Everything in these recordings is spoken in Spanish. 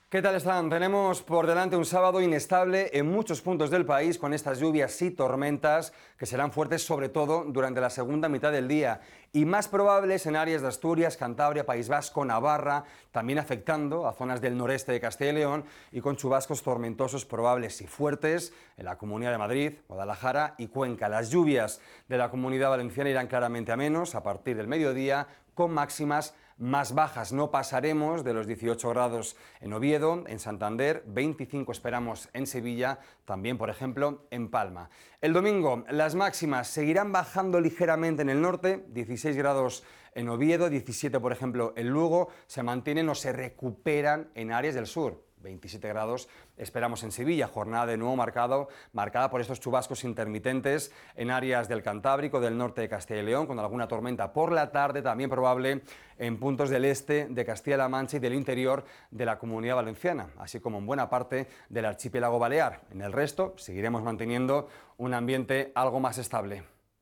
¿Qué tal están? Tenemos por delante un sábado inestable en muchos puntos del país con estas lluvias y tormentas que serán fuertes sobre todo durante la segunda mitad del día y más probables en áreas de Asturias, Cantabria, País Vasco, Navarra, también afectando a zonas del noreste de Castilla y León y con chubascos tormentosos probables y fuertes en la Comunidad de Madrid, Guadalajara y Cuenca. Las lluvias de la Comunidad Valenciana irán claramente a menos a partir del mediodía con máximas más bajas. No pasaremos de los 18 grados en Oviedo, en Santander, 25 esperamos en Sevilla, también por ejemplo en Palma. El domingo las máximas seguirán bajando ligeramente en el norte, 16 grados en Oviedo, 17 por ejemplo en Lugo, se mantienen o se recuperan en áreas del sur. 27 grados esperamos en Sevilla, jornada de nuevo marcada por estos chubascos intermitentes en áreas del Cantábrico, del norte de Castilla y León, con alguna tormenta por la tarde, también probable en puntos del este de Castilla-La Mancha y del interior de la Comunidad Valenciana, así como en buena parte del archipiélago balear. En el resto seguiremos manteniendo un ambiente algo más estable.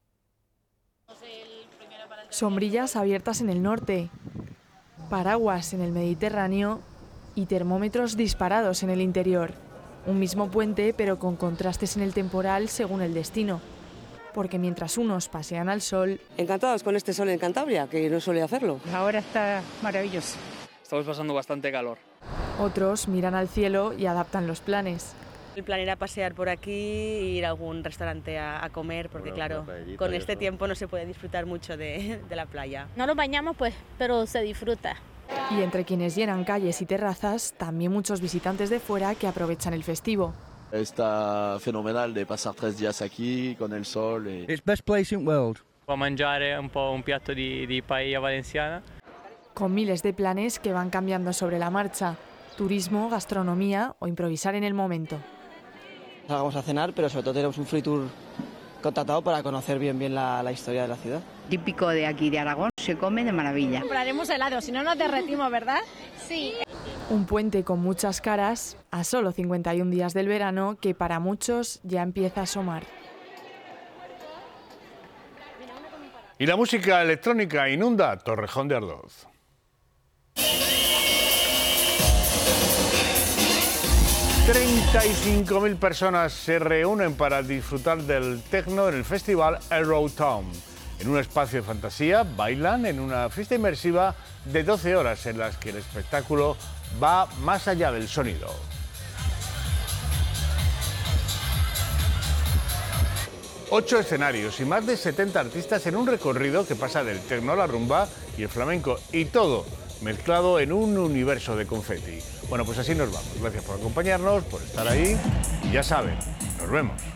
Sombrillas abiertas en el norte, paraguas en el Mediterráneo y termómetros disparados en el interior. Un mismo puente, pero con contrastes en el temporal según el destino. Porque mientras unos pasean al sol... Encantados con este sol en Cantabria, que no suele hacerlo. Ahora está maravilloso. Estamos pasando bastante calor. Otros miran al cielo y adaptan los planes. El plan era pasear por aquí e ir a algún restaurante a comer, porque claro, con este tiempo no se puede disfrutar mucho de la playa. No nos bañamos, pues, pero se disfruta. Y entre quienes llenan calles y terrazas, también muchos visitantes de fuera que aprovechan el festivo. Está fenomenal de pasar 3 días aquí con el sol. It's best place in world. Può mangiare un po' un piatto di paella valenciana. Con miles de planes que van cambiando sobre la marcha. Turismo, gastronomía o improvisar en el momento. Vamos a cenar, pero sobre todo tenemos un free tour contratado para conocer bien la historia de la ciudad. Típico de aquí de Aragón, se come de maravilla. Compraremos helado, si no nos derretimos, ¿verdad? Sí. Un puente con muchas caras, a solo 51 días del verano, que para muchos ya empieza a asomar. Y la música electrónica inunda Torrejón de Ardoz. ...35.000 personas se reúnen para disfrutar del techno en el festival Arrow Town. En un espacio de fantasía bailan en una fiesta inmersiva de 12 horas en las que el espectáculo va más allá del sonido. Ocho escenarios y más de 70 artistas en un recorrido que pasa del techno a la rumba y el flamenco, y todo mezclado en un universo de confeti. Bueno, pues así nos vamos. Gracias por acompañarnos, por estar ahí. Y ya saben, nos vemos.